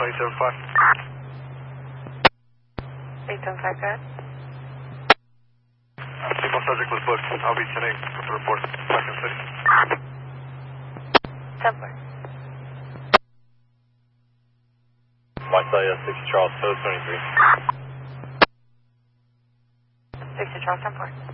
875. 875, go ahead. Signal subject was booked. I'll be sending the report. Second City. 10-4. Marseille 6 Charles, 23. 60 Charles, 10-4.